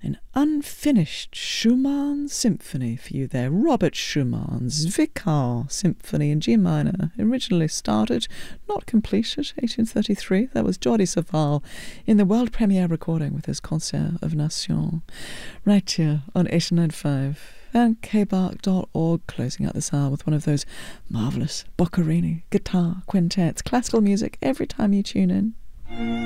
An unfinished Schumann symphony for you there. Robert Schumann's Zwickau Symphony in G minor, originally started, not completed, 1833. That was Jordi Savall in the world premiere recording with his Concert of Nation, right here on 89.5 and kbark.org, closing out this hour with one of those marvellous Boccherini guitar quintets. Classical music every time you tune in.